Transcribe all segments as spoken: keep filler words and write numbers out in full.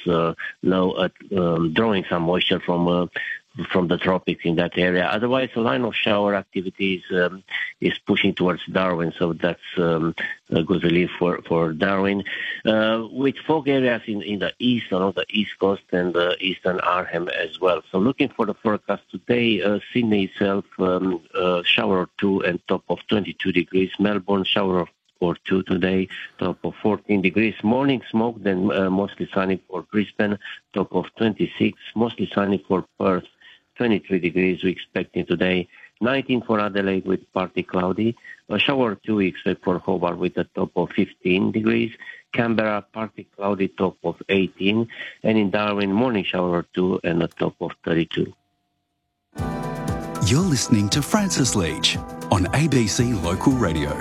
uh, low, uh, um, drawing some moisture from uh, from the tropics in that area. Otherwise, a line of shower activities um, is pushing towards Darwin, so that's um, a good relief for, for Darwin. Uh, with fog areas in, in the east, along the east coast and the eastern Arnhem as well. So looking for the forecast today, uh, Sydney itself, um, uh, shower or two and top of twenty-two degrees. Melbourne, shower of or two today, top of fourteen degrees. Morning smoke, then uh, mostly sunny for Brisbane, top of twenty-six. Mostly sunny for Perth, twenty-three degrees we expecting today. nineteen for Adelaide with partly cloudy. A shower or two we expect for Hobart with a top of fifteen degrees. Canberra, partly cloudy, top of eighteen. And in Darwin, morning shower or two and a top of thirty-two. You're listening to Francis Leach on A B C Local Radio.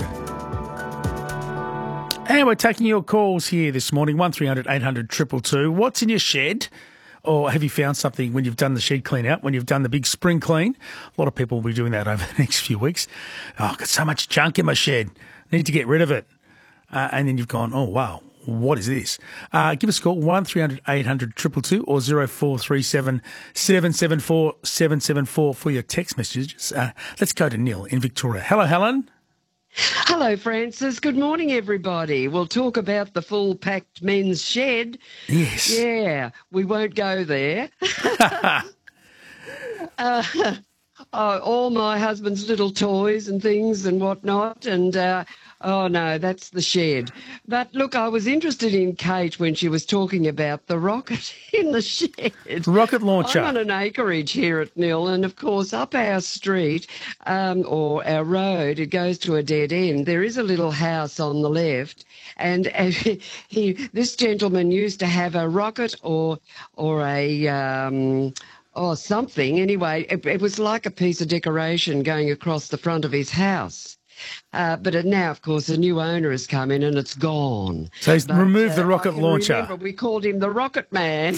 And we're taking your calls here this morning, one three hundred eight hundred two two two. What's in your shed? Or have you found something when you've done the shed clean out, when you've done the big spring clean? A lot of people will be doing that over the next few weeks. Oh, I've got so much junk in my shed. Need to get rid of it. Uh, and then you've gone, oh, wow, what is this? Uh, give us a call, one three hundred eight hundred two two two or zero four three seven seven seven four seven seven four for your text messages. Uh, let's go to Neil in Victoria. Hello, Helen. Hello, Francis. Good morning, everybody. We'll talk about the full-packed men's shed. Yes. Yeah, we won't go there. uh, oh, all my husband's little toys and things and whatnot, and uh, oh no, that's the shed. But look, I was interested in Kate when she was talking about the rocket in the shed. Rocket launcher. I'm on an acreage here at Nil, and of course up our street um, or our road, it goes to a dead end. There is a little house on the left, and uh, he, this gentleman used to have a rocket or or a um, or something. Anyway, it, it was like a piece of decoration going across the front of his house. Uh, but it, now, of course, a new owner has come in and it's gone. So he's but, removed the uh, rocket I can launcher. Remember, we called him the Rocket Man.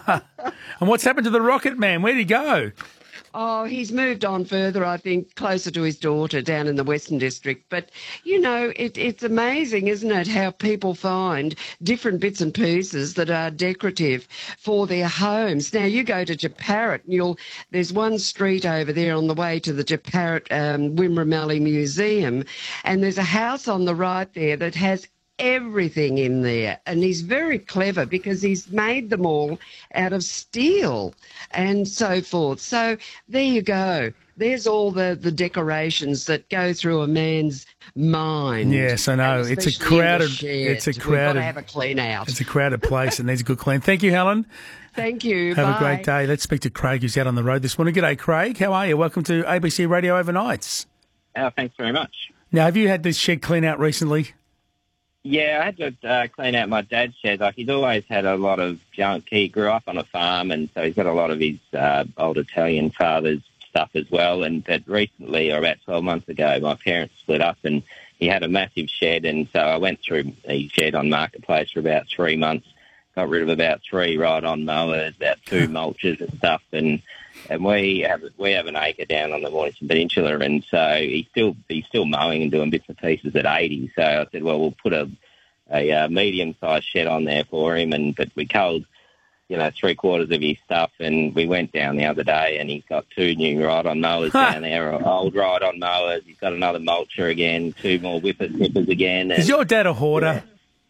And what's happened to the Rocket Man? Where'd he go? Oh, he's moved on further, I think, closer to his daughter down in the Western District. But, you know, it, it's amazing, isn't it, how people find different bits and pieces that are decorative for their homes. Now, you go to Jeparit and you'll, there's one street over there on the way to the Jeparit um, Wimramali Museum, and there's a house on the right there that has everything in there, and he's very clever because he's made them all out of steel and so forth. So there you go. There's all the, the decorations that go through a man's mind. Yes, I know. It's a crowded. It's a crowded. We've got to have a clean out. It's a crowded place, and needs a good clean. Thank you, Helen. Thank you. Have Bye. a great day. Let's speak to Craig, who's out on the road this morning. G'day, Craig. How are you? Welcome to A B C Radio Overnights. Oh, thanks very much. Now, have you had this shed clean out recently? Yeah, I had to uh, clean out my dad's shed. Like, he's always had a lot of junk. He grew up on a farm, and so he's got a lot of his uh, old Italian father's stuff as well. And but recently, or about twelve months ago, my parents split up, and he had a massive shed. And so I went through the shed on Marketplace for about three months, got rid of about three ride-on mowers, about two mulches and stuff, and and we have we have an acre down on the Mornington Peninsula, and so he's still he's still mowing and doing bits and pieces at eighty. So I said, well, we'll put a a uh, medium-sized shed on there for him, and but we culled, you know, three quarters of his stuff, and we went down the other day, and he's got two new ride-on mowers down there, or old ride-on mowers. He's got another mulcher again, two more whippers, whippers again. And, is your dad a hoarder? Yeah.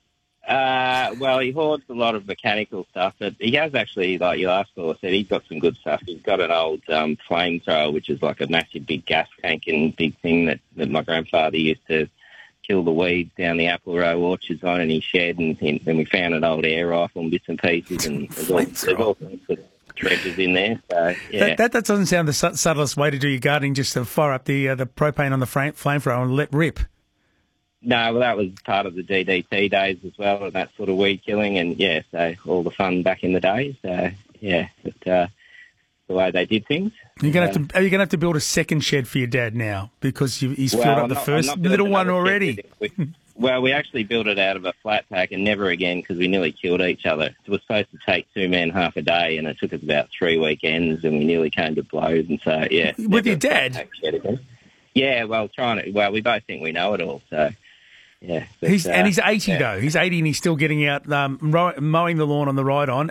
Uh, well, he hoards a lot of mechanical stuff, but he has actually, like you asked for, said he's got some good stuff. He's got an old um, flamethrower, which is like a massive big gas tank and big thing that, that my grandfather used to kill the weeds down the apple row orchards on in his shed, and then we found an old air rifle and bits and pieces, and there's all, there's all sorts of treasures in there. So, yeah. That, that, that doesn't sound the su- subtlest way to do your gardening, just to fire up the uh, the propane on the frame, flamethrower and let rip. No, well, that was part of the D D T days as well, and that sort of weed killing, and yeah, so all the fun back in the day. So yeah, but, uh, the way they did things. You're gonna uh, have to. Are you gonna have to build a second shed for your dad now because you, he's well, filled up I'm the not, first little one already? We, well, we actually built it out of a flat pack, and never again because we nearly killed each other. It was supposed to take two men half a day, and it took us about three weekends, and we nearly came to blows. And so yeah, with your dad. Yeah, well, trying to. Well, we both think we know it all, so. Yeah, but, he's uh, and he's eighty yeah. though. He's eighty and he's still getting out um, mowing the lawn on the ride on,